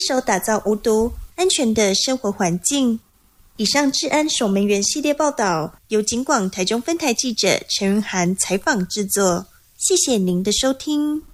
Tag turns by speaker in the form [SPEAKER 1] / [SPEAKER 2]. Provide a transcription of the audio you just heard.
[SPEAKER 1] 手打造无毒、安全的生活环境。以上治安守门员系列报道由警广台中分台记者陈云涵采访制作，谢谢您的收听。